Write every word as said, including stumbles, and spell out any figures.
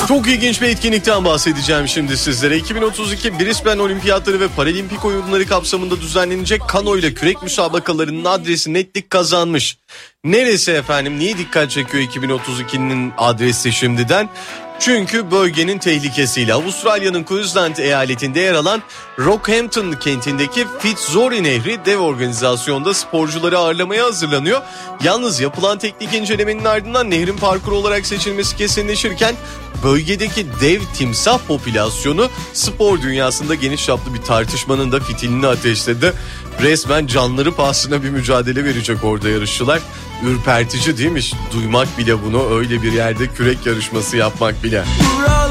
Çok ilginç bir etkinlikten bahsedeceğim şimdi sizlere. iki bin otuz iki Brisbane Olimpiyatları ve Paralimpik Oyunları kapsamında düzenlenecek kano ile kürek müsabakalarının adresi netlik kazanmış. Neresi efendim? Niye dikkat çekiyor iki bin otuz ikinin adresi şimdiden? Çünkü bölgenin tehlikesiyle Avustralya'nın Queensland eyaletinde yer alan Rockhampton kentindeki Fitzroy Nehri dev organizasyonda sporcuları ağırlamaya hazırlanıyor. Yalnız yapılan teknik incelemenin ardından nehrin parkuru olarak seçilmesi kesinleşirken bölgedeki dev timsah popülasyonu spor dünyasında geniş çaplı bir tartışmanın da fitilini ateşledi. Resmen canları pahasına bir mücadele verecek orada yarışçılar. Ürpertici değilmiş duymak bile bunu, öyle bir yerde kürek yarışması yapmak bile.